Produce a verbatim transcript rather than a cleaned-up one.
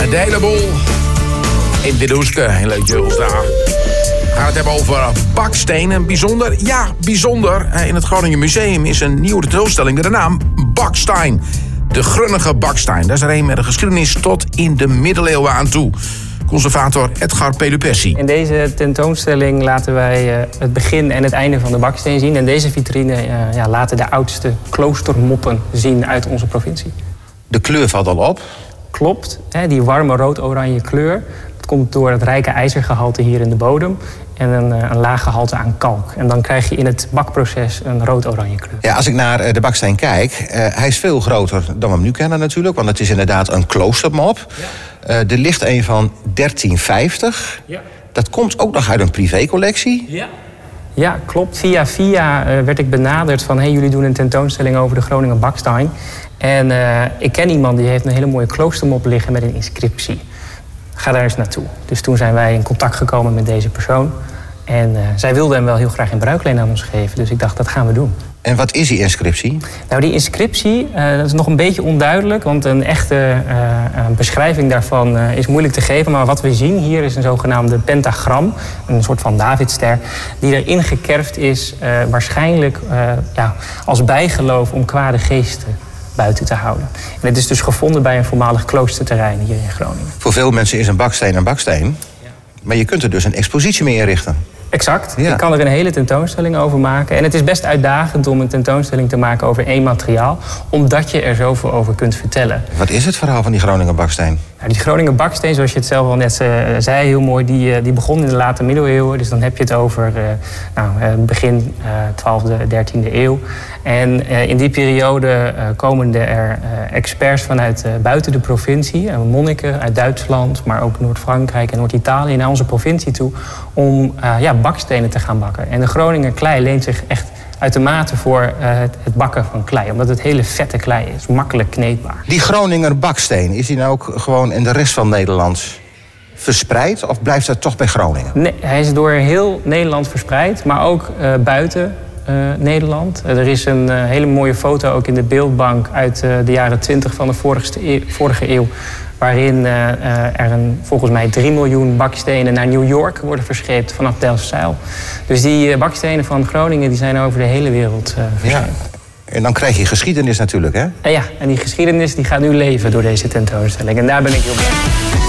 de hele boel in de Doeske in Leuk-Julsda. We gaan het hebben over bakstenen. Bijzonder, ja, bijzonder. In het Groningen Museum is een nieuwe tentoonstelling met de naam Bakstein. De grunnige baksteen. Dat is er een met een geschiedenis tot in de middeleeuwen aan toe. Conservator Edgar Pelupessi. In deze tentoonstelling laten wij uh, het begin en het einde van de baksteen zien. En deze vitrine uh, ja, laten de oudste kloostermoppen zien uit onze provincie. De kleur valt al op. Klopt, hè, die warme rood-oranje kleur. Dat komt door het rijke ijzergehalte hier in de bodem. En een, een laag gehalte aan kalk. En dan krijg je in het bakproces een rood-oranje kleur. Ja, als ik naar de baksteen kijk, uh, hij is veel groter dan we hem nu kennen natuurlijk. Want het is inderdaad een kloostermop. Ja. Uh, er ligt een van dertien vijftig. Ja. Dat komt ook nog uit een privécollectie. Ja. Ja, klopt. Via via uh, werd ik benaderd van... hey, jullie doen een tentoonstelling over de Groninger baksteen. En uh, ik ken iemand die heeft een hele mooie kloostermop liggen met een inscriptie. Ga daar eens naartoe. Dus toen zijn wij in contact gekomen met deze persoon. En uh, zij wilde hem wel heel graag in bruikleen aan ons geven. Dus ik dacht, dat gaan we doen. En wat is die inscriptie? Nou, die inscriptie, uh, dat is nog een beetje onduidelijk. Want een echte uh, beschrijving daarvan uh, is moeilijk te geven. Maar wat we zien hier is een zogenaamde pentagram. Een soort van Davidster. Die erin gekerfd is, uh, waarschijnlijk uh, ja, als bijgeloof om kwade geesten buiten te houden. En het is dus gevonden bij een voormalig kloosterterrein hier in Groningen. Voor veel mensen is een baksteen een baksteen. Ja. Maar je kunt er dus een expositie mee inrichten. Exact. Ja. Ik kan er een hele tentoonstelling over maken. En het is best uitdagend om een tentoonstelling te maken over één materiaal, omdat je er zoveel over kunt vertellen. Wat is het verhaal van die Groninger baksteen? Nou, die Groninger baksteen, zoals je het zelf al net uh, zei, heel mooi, die, uh, die begon in de late middeleeuwen. Dus dan heb je het over uh, nou, uh, begin uh, twaalfde, dertiende eeuw. En uh, in die periode uh, komen er uh, experts vanuit uh, buiten de provincie, uh, monniken uit Duitsland, maar ook Noord-Frankrijk en Noord-Italië naar onze provincie toe om uh, ja, bakstenen te gaan bakken. En de Groninger klei leent zich echt uitermate voor uh, het, het bakken van klei. Omdat het hele vette klei is, makkelijk kneedbaar. Die Groninger baksteen, is die nou ook gewoon in de rest van Nederland verspreid? Of blijft dat toch bij Groningen? Nee, hij is door heel Nederland verspreid, maar ook uh, buiten uh, Nederland. Uh, er is een uh, hele mooie foto ook in de beeldbank uit uh, de jaren twintig van de vorige eeuw, vorige eeuw. Waarin uh, uh, er een, volgens mij drie miljoen bakstenen naar New York worden verscheept vanaf Delfzijl. Dus die uh, bakstenen van Groningen die zijn over de hele wereld uh, verscheept. Ja. En dan krijg je geschiedenis natuurlijk, hè? Uh, ja, en die geschiedenis die gaat nu leven door deze tentoonstelling. En daar ben ik heel blij mee.